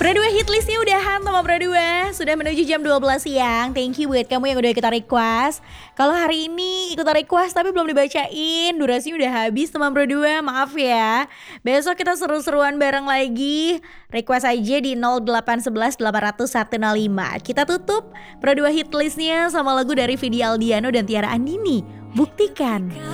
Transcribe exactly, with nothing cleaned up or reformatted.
Pro dua hitlistnya udahan sama Pro dua. Sudah menuju jam dua belas siang. Thank you buat kamu yang udah ikutan request. Kalau hari ini ikutan request tapi belum dibacain, durasinya udah habis teman Pro dua. Maaf ya. Besok kita seru-seruan bareng lagi. Request aja di nol delapan satu satu delapan nol nol satu nol lima. Kita tutup Pro dua hitlistnya sama lagu dari Vidi Aldiano dan Tiara Andini. Buktikan.